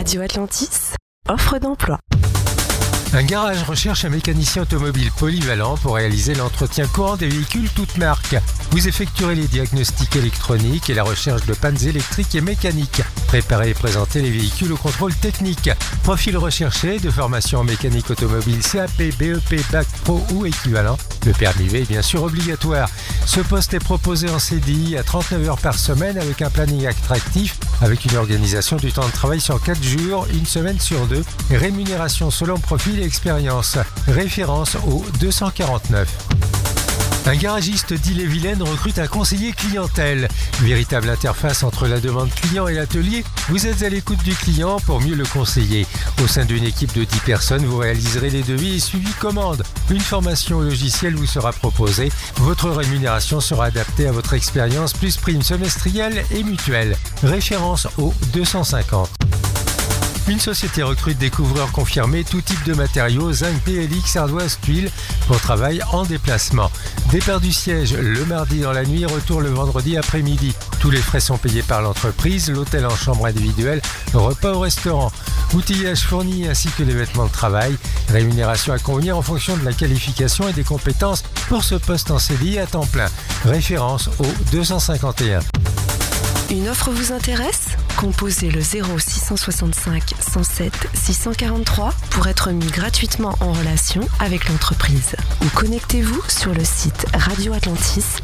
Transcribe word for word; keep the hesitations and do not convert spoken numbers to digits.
Radio Atlantis, offre d'emploi. Un garage recherche un mécanicien automobile polyvalent pour réaliser l'entretien courant des véhicules toutes marques. Vous effectuerez les diagnostics électroniques et la recherche de pannes électriques et mécaniques. Préparez et présentez les véhicules au contrôle technique. Profil recherché de formation en mécanique automobile C A P, B E P, Bac Pro ou équivalent. Le permis V est bien sûr obligatoire. Ce poste est proposé en C D I à trente-neuf heures par semaine avec un planning attractif, avec une organisation du temps de travail sur quatre jours, une semaine sur deux, et rémunération selon profil et expérience. Référence au deux cent quarante-neuf. Un garagiste d'Ille-et-Vilaine recrute un conseiller clientèle. Véritable interface entre la demande client et l'atelier, vous êtes à l'écoute du client pour mieux le conseiller. Au sein d'une équipe de dix personnes, vous réaliserez les devis et suivi commande. Une formation au logiciel vous sera proposée. Votre rémunération sera adaptée à votre expérience, plus prime semestrielle et mutuelle. Référence au deux cent cinquante. Une société recrute des couvreurs confirmés, tout type de matériaux, zinc, P L X, ardoise, tuiles, pour travail en déplacement. Départ du siège le mardi dans la nuit, retour le vendredi après-midi. Tous les frais sont payés par l'entreprise, l'hôtel en chambre individuelle, repas au restaurant. Outillage fourni ainsi que les vêtements de travail. Rémunération à convenir en fonction de la qualification et des compétences pour ce poste en C D I à temps plein. Référence au deux cent cinquante et un. Une offre vous intéresse ? Composez le zéro six cent soixante-cinq cent sept six cent quarante-trois pour être mis gratuitement en relation avec l'entreprise. Ou connectez-vous sur le site Radio Atlantis.